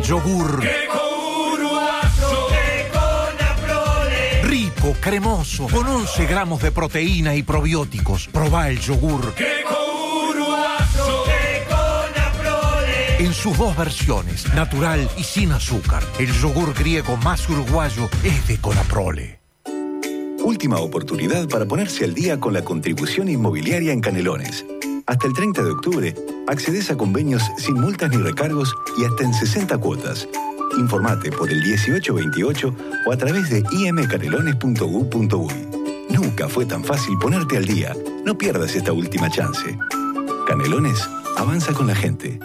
yogur. Rico, cremoso, con 11 gramos de proteína y probióticos. Probá el yogur. En sus dos versiones, natural y sin azúcar. El yogur griego más uruguayo es de Conaprole. Última oportunidad para ponerse al día con la contribución inmobiliaria en Canelones. Hasta el 30 de octubre, accedes a convenios sin multas ni recargos y hasta en 60 cuotas. Informate por el 1828 o a través de imcanelones.gov.uy. Nunca fue tan fácil ponerte al día. No pierdas esta última chance. Canelones avanza con la gente.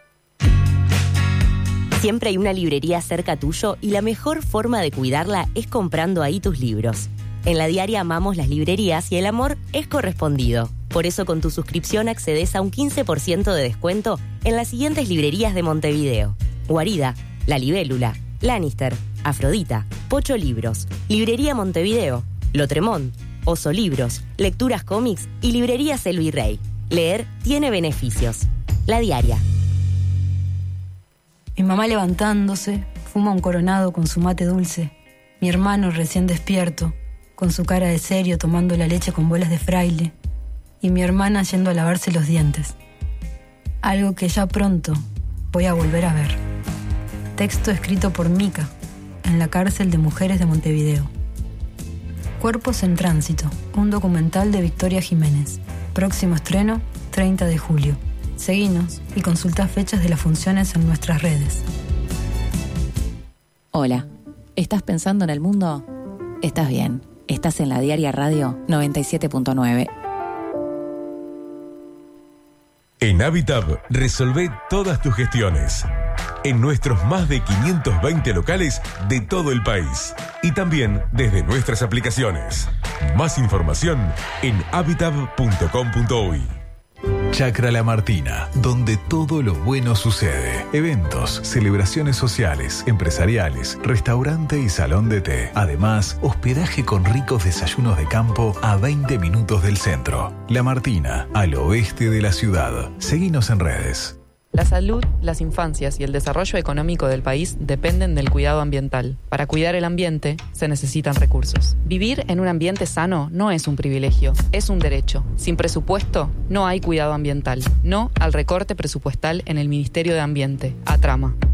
Siempre hay una librería cerca tuyo y la mejor forma de cuidarla es comprando ahí tus libros. En La Diaria amamos las librerías y el amor es correspondido. Por eso con tu suscripción accedes a un 15% de descuento en las siguientes librerías de Montevideo: Guarida, La Libélula, Lannister, Afrodita, Pocho Libros, Librería Montevideo, Lotremont, Oso Libros, Lecturas Cómics y Librería El Virrey. Leer tiene beneficios. La Diaria. Mi mamá levantándose, fuma un coronado con su mate dulce. Mi hermano recién despierto, con su cara de serio tomando la leche con bolas de fraile. Y mi hermana yendo a lavarse los dientes. Algo que ya pronto voy a volver a ver. Texto escrito por Mica, en la cárcel de mujeres de Montevideo. Cuerpos en tránsito, un documental de Victoria Jiménez. Próximo estreno, 30 de julio. Seguinos y consulta fechas de las funciones en nuestras redes. Hola, ¿estás pensando en el mundo? Estás bien, estás en La Diaria Radio 97.9. En Habitab resolvé todas tus gestiones en nuestros más de 520 locales de todo el país y también desde nuestras aplicaciones. Más información en habitab.com.uy. Chacra La Martina, donde todo lo bueno sucede. Eventos, celebraciones sociales, empresariales, restaurante y salón de té. Además, hospedaje con ricos desayunos de campo a 20 minutos del centro. La Martina, al oeste de la ciudad. Seguinos en redes. La salud, las infancias y el desarrollo económico del país dependen del cuidado ambiental. Para cuidar el ambiente, se necesitan recursos. Vivir en un ambiente sano no es un privilegio, es un derecho. Sin presupuesto, no hay cuidado ambiental. No al recorte presupuestal en el Ministerio de Ambiente, ATRAMA.